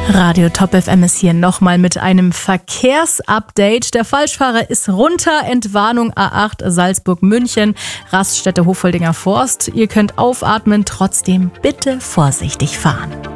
Radio Top FM ist hier nochmal mit einem Verkehrsupdate. Der Falschfahrer ist runter. Entwarnung A8 Salzburg-München, Raststätte Hochfoldinger Forst. Ihr könnt aufatmen, trotzdem bitte vorsichtig fahren.